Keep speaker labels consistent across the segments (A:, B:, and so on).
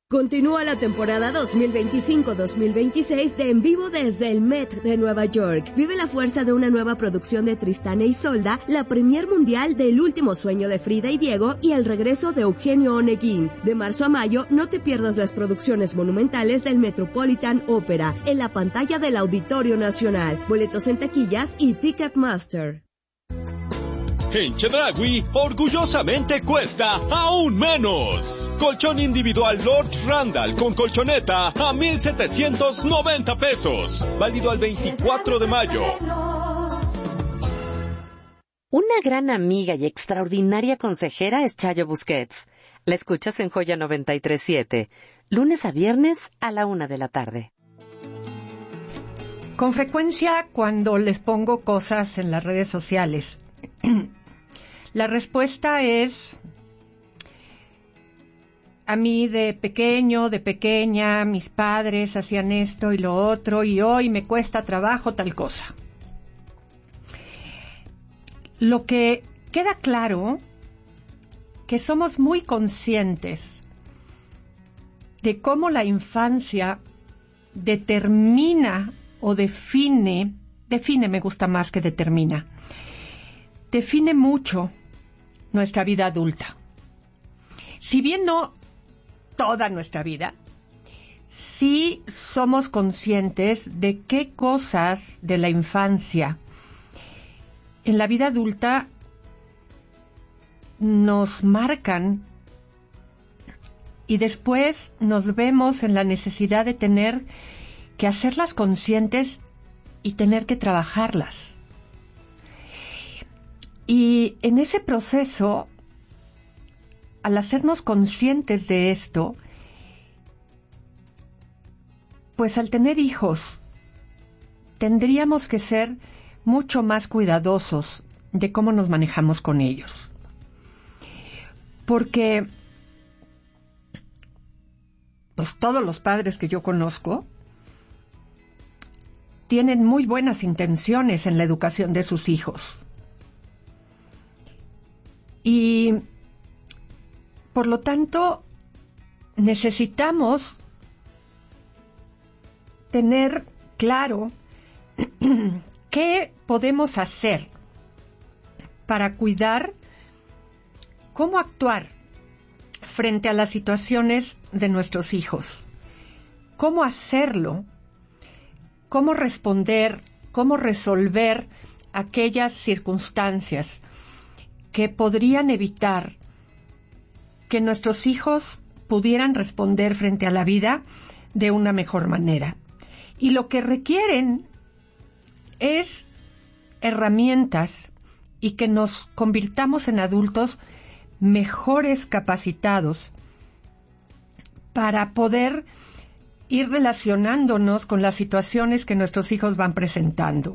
A: Continúa la temporada 2025-2026 de En Vivo desde el Met de Nueva York. Vive la fuerza de una nueva producción de Tristán e Isolda, la premier mundial de El último sueño de Frida y Diego y el regreso de Eugenio Oneguín. De marzo a mayo, no te pierdas las producciones monumentales del Metropolitan Opera en la pantalla del Auditorio Nacional. Boletos en taquillas y Ticketmaster.
B: En Chedraui, orgullosamente cuesta aún menos. Colchón individual Lord Randall con colchoneta a 1,790 pesos. Válido al 24 de mayo.
C: Una gran amiga y extraordinaria consejera es Chayo Busquets. La escuchas en Joya 93.7, lunes a viernes a la 1 de la tarde.
D: Con frecuencia, cuando les pongo cosas en las redes sociales, la respuesta es: a mí de pequeño, de pequeña, mis padres hacían esto y lo otro, y hoy me cuesta trabajo tal cosa. Lo que queda claro, que somos muy conscientes de cómo la infancia determina o define me gusta más que determina, define mucho nuestra vida adulta. Si bien no toda nuestra vida, sí somos conscientes de qué cosas de la infancia en la vida adulta nos marcan y después nos vemos en la necesidad de tener que hacerlas conscientes y tener que trabajarlas. Y en ese proceso, al hacernos conscientes de esto, pues al tener hijos, tendríamos que ser mucho más cuidadosos de cómo nos manejamos con ellos. Porque, pues todos los padres que yo conozco tienen muy buenas intenciones en la educación de sus hijos. Y, por lo tanto, necesitamos tener claro qué podemos hacer para cuidar, cómo actuar frente a las situaciones de nuestros hijos, cómo hacerlo, cómo responder, cómo resolver aquellas circunstancias que podrían evitar que nuestros hijos pudieran responder frente a la vida de una mejor manera. Y lo que requieren es herramientas y que nos convirtamos en adultos mejores capacitados para poder ir relacionándonos con las situaciones que nuestros hijos van presentando.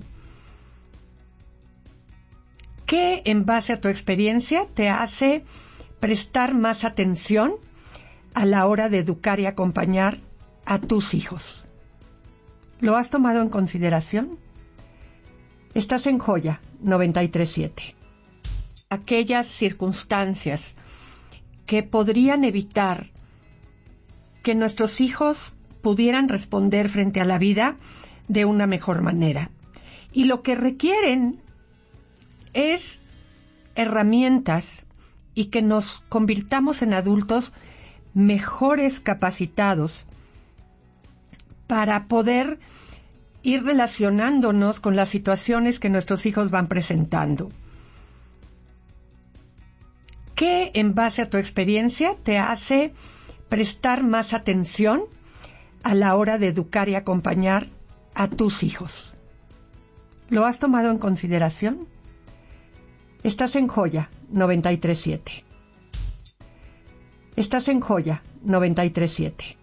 D: ¿Qué, en base a tu experiencia, te hace prestar más atención a la hora de educar y acompañar a tus hijos? ¿Lo has tomado en consideración? Estás en Joya 93.7. Aquellas circunstancias que podrían evitar que nuestros hijos pudieran responder frente a la vida de una mejor manera. Y lo que requieren es herramientas y que nos convirtamos en adultos mejores capacitados para poder ir relacionándonos con las situaciones que nuestros hijos van presentando. ¿Qué, en base a tu experiencia, te hace prestar más atención a la hora de educar y acompañar a tus hijos? ¿Lo has tomado en consideración? Estás en Joya 93.7. Estás en Joya 93.7.